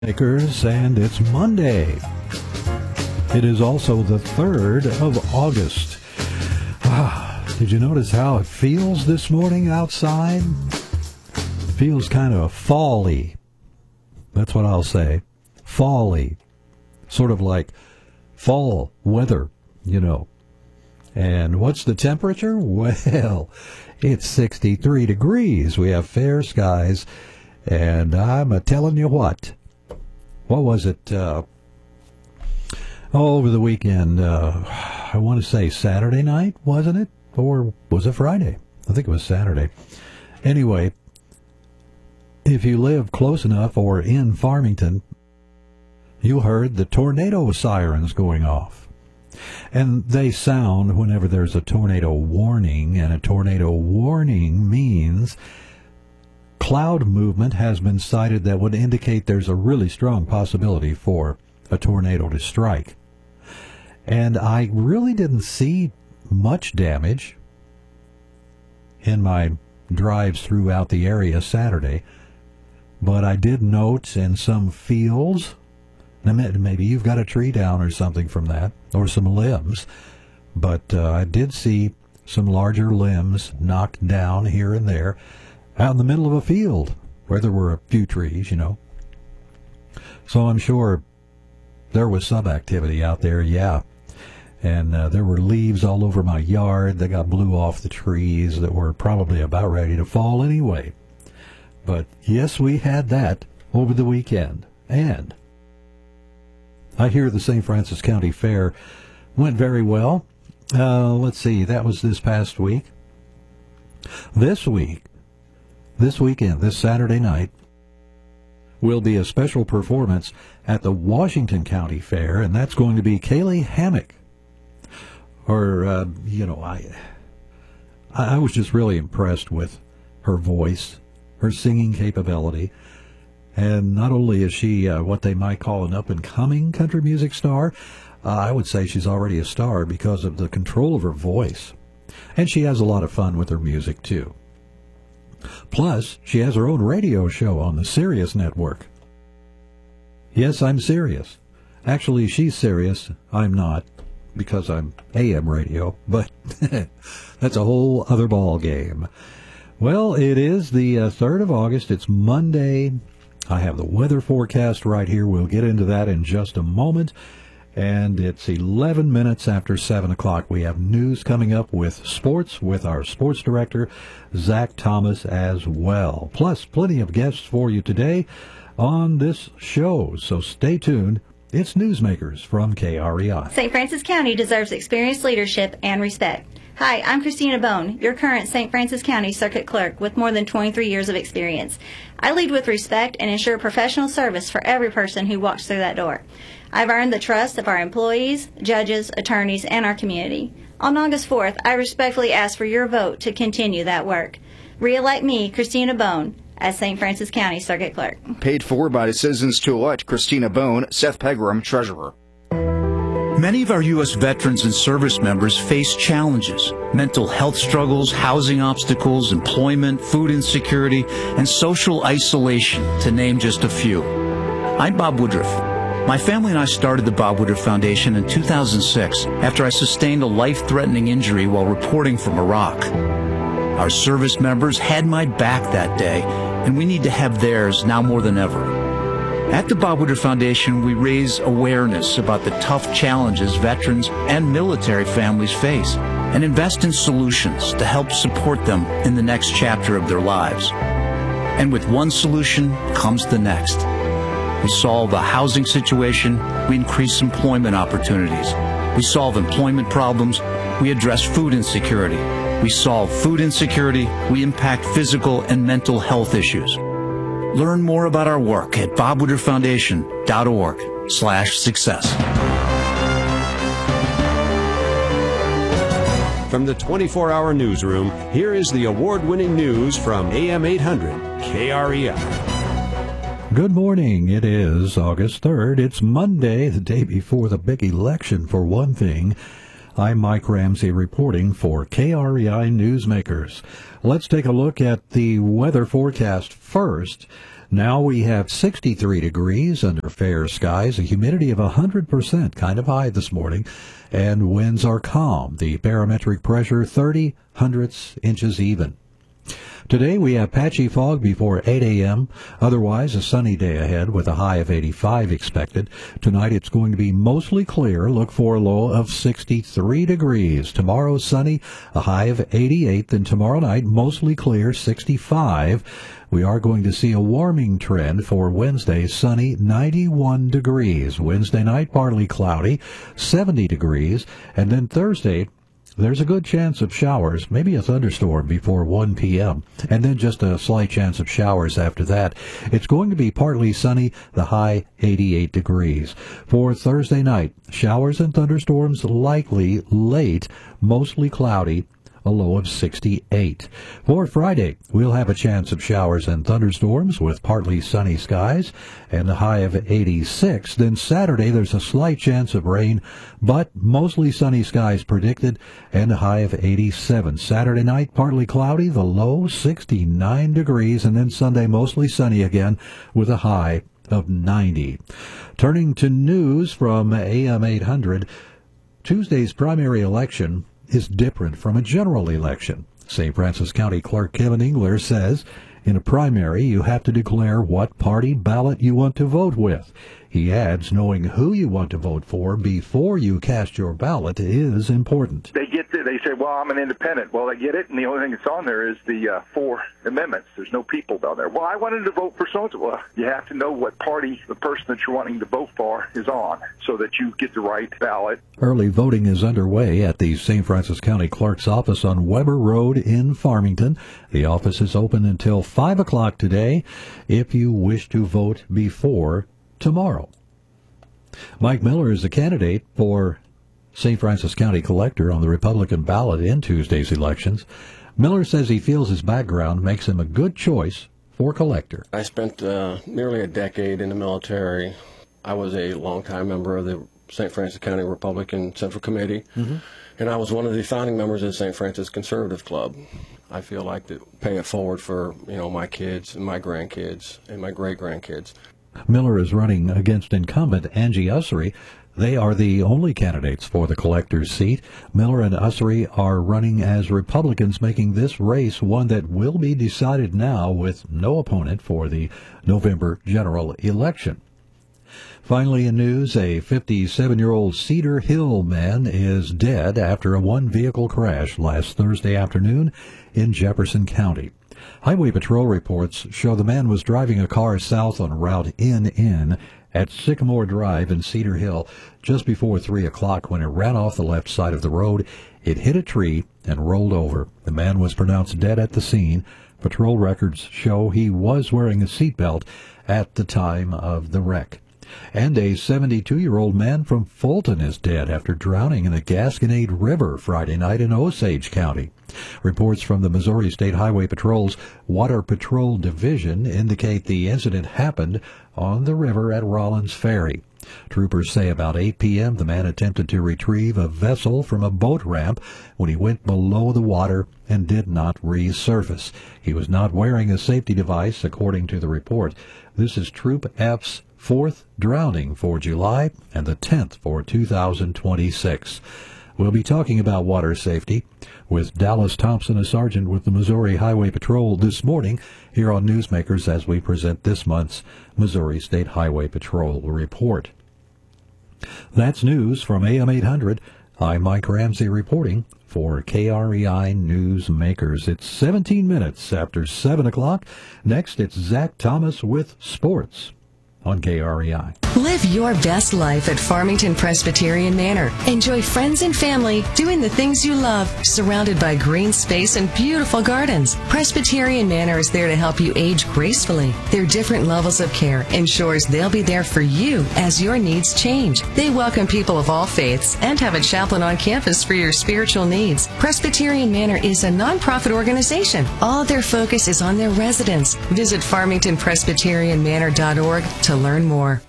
Makers, and it's Monday. It is also the 3rd of August. Did you notice how it feels this morning outside? It feels kind of fall-y. That's what I'll say. Fall-y. Sort of like fall weather, you know. And what's the temperature? Well, it's 63 degrees. We have fair skies. And I'm telling you what was it? Over the weekend, I want to say Saturday night, wasn't it? Or was it Friday? I think it was Saturday. Anyway, if you live close enough or in Farmington, you heard the tornado sirens going off. And they sound whenever there's a tornado warning, and a tornado warning means cloud movement has been sighted that would indicate there's a really strong possibility for a tornado to strike. And I really didn't see much damage in my drives throughout the area Saturday, but I did note in some fields, maybe you've got a tree down or something from that, or some limbs, but I did see some larger limbs knocked down here and there, out in the middle of a field where there were a few trees, you know. So I'm sure there was some activity out there, yeah. And there were leaves all over my yard that got blew off the trees that were probably about ready to fall anyway. But yes, we had that over the weekend. And I hear the St. Francis County Fair went very well. Let's see, that was this past week. This weekend, this Saturday night, will be a special performance at the Washington County Fair, and that's going to be Kaylee Hammack. I was just really impressed with her voice, her singing capability, and not only is she what they might call an up-and-coming country music star, I would say she's already a star because of the control of her voice. And she has a lot of fun with her music, too. Plus, she has her own radio show on the Sirius Network. Yes, I'm serious. Actually, she's serious. I'm not, because I'm AM radio, but that's a whole other ball game. Well, it is the 3rd of August. It's Monday. I have the weather forecast right here. We'll get into that in just a moment. And it's 11 minutes after 7 o'clock. We have news coming up with sports with our sports director, Zach Thomas, as well. Plus, plenty of guests for you today on this show. So stay tuned. It's Newsmakers from KREI. St. Francis County deserves experienced leadership and respect. Hi, I'm Christina Bone, your current St. Francis County Circuit Clerk with more than 23 years of experience. I lead with respect and ensure professional service for every person who walks through that door. I've earned the trust of our employees, judges, attorneys, and our community. On August 4th, I respectfully ask for your vote to continue that work. Re-elect me, Christina Bone, as St. Francis County Circuit Clerk. Paid for by the citizens to elect Christina Bone, Seth Pegram, Treasurer. Many of our U.S. veterans and service members face challenges: mental health struggles, housing obstacles, employment, food insecurity, and social isolation, to name just a few. I'm Bob Woodruff. My family and I started the Bob Woodruff Foundation in 2006 after I sustained a life-threatening injury while reporting from Iraq. Our service members had my back that day, and we need to have theirs now more than ever. At the Bob Woodruff Foundation, we raise awareness about the tough challenges veterans and military families face and invest in solutions to help support them in the next chapter of their lives. And with one solution comes the next. We solve a housing situation, we increase employment opportunities. We solve employment problems, we address food insecurity. We solve food insecurity, we impact physical and mental health issues. Learn more about our work at bobwoodrufffoundation.org/success. From the 24-hour newsroom, here is the award-winning news from AM 800 KREI. Good morning. It is August 3rd. It's Monday, the day before the big election, for one thing. I'm Mike Ramsey reporting for KREI Newsmakers. Let's take a look at the weather forecast first. Now we have 63 degrees under fair skies, a humidity of 100%, kind of high this morning, and winds are calm. The barometric pressure 30 hundredths inches even. Today we have patchy fog before 8 a.m. Otherwise, a sunny day ahead with a high of 85 expected. Tonight it's going to be mostly clear. Look for a low of 63 degrees. Tomorrow sunny, a high of 88. Then tomorrow night mostly clear, 65. We are going to see a warming trend for Wednesday, sunny, 91 degrees. Wednesday night partly cloudy, 70 degrees. And then Thursday, there's a good chance of showers, maybe a thunderstorm before 1 p.m., and then just a slight chance of showers after that. It's going to be partly sunny, the high 88 degrees. For Thursday night, showers and thunderstorms likely late, mostly cloudy, a low of 68. For Friday, we'll have a chance of showers and thunderstorms with partly sunny skies and a high of 86. Then Saturday, there's a slight chance of rain, but mostly sunny skies predicted and a high of 87. Saturday night, partly cloudy, the low 69 degrees, and then Sunday, mostly sunny again with a high of 90. Turning to news from AM 800, Tuesday's primary election is different from a general election. St. Francis County Clerk Kevin Engler says in a primary you have to declare what party ballot you want to vote with. He adds knowing who you want to vote for before you cast your ballot is important. They say, well, I'm an independent. Well, they get it, and the only thing that's on there is the 4 amendments. There's no people down there. Well, I wanted to vote for so-and-so. Well, you have to know what party the person that you're wanting to vote for is on so that you get the right ballot. Early voting is underway at the St. Francis County Clerk's office on Weber Road in Farmington. The office is open until 5 o'clock today if you wish to vote before tomorrow. Mike Miller is a candidate for St. Francis County Collector on the Republican ballot in Tuesday's elections. Miller says he feels his background makes him a good choice for collector. I spent nearly a decade in the military. I was a longtime member of the St. Francis County Republican Central Committee, and I was one of the founding members of the St. Francis Conservative Club. I feel like paying it forward for my kids and my grandkids and my great-grandkids. Miller is running against incumbent Angie Ussery. They are the only candidates for the collector's seat. Miller and Ussery are running as Republicans, making this race one that will be decided now with no opponent for the November general election. Finally in news, a 57-year-old Cedar Hill man is dead after a one-vehicle crash last Thursday afternoon in Jefferson County. Highway Patrol reports show the man was driving a car south on Route NN at Sycamore Drive in Cedar Hill just before 3 o'clock when it ran off the left side of the road. It hit a tree and rolled over. The man was pronounced dead at the scene. Patrol records show he was wearing a seatbelt at the time of the wreck. And a 72-year-old man from Fulton is dead after drowning in the Gasconade River Friday night in Osage County. Reports from the Missouri State Highway Patrol's Water Patrol Division indicate the incident happened on the river at Rollins Ferry. Troopers say about 8 p.m. the man attempted to retrieve a vessel from a boat ramp when he went below the water and did not resurface. He was not wearing a safety device, according to the report. This is Troop F's 4th drowning for July and the 10th for 2026. We'll be talking about water safety with Dallas Thompson, a sergeant with the Missouri Highway Patrol, this morning here on Newsmakers as we present this month's Missouri State Highway Patrol report. That's news from AM 800. I'm Mike Ramsey reporting for KREI Newsmakers. It's 17 minutes after 7 o'clock. Next, it's Zach Thomas with sports on KREI. Live your best life at Farmington Presbyterian Manor. Enjoy friends and family doing the things you love, surrounded by green space and beautiful gardens. Presbyterian Manor is there to help you age gracefully. Their different levels of care ensures they'll be there for you as your needs change. They welcome people of all faiths and have a chaplain on campus for your spiritual needs. Presbyterian Manor is a nonprofit organization. All their focus is on their residents. Visit farmingtonpresbyterianmanor.org to learn more.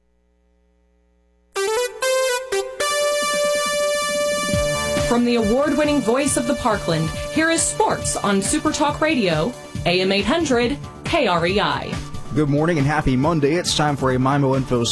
From the award-winning voice of the Parkland, here is sports on Super Talk Radio, AM 800, KREI. Good morning and happy Monday. It's time for a MIMO Info